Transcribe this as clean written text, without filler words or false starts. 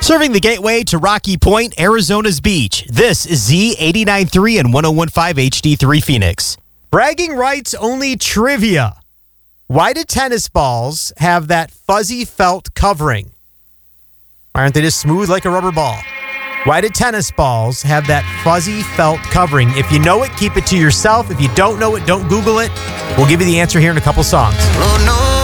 Serving the gateway to Rocky Point, Arizona's beach. This is Z89.3 and 101.5 HD3 Phoenix. Bragging rights only trivia. Why do tennis balls have that fuzzy felt covering? Why aren't they just smooth like a rubber ball? Why do tennis balls have that fuzzy felt covering? If you know it, keep it to yourself. If you don't know it, don't Google it. We'll give you the answer here in a couple songs. Oh, no.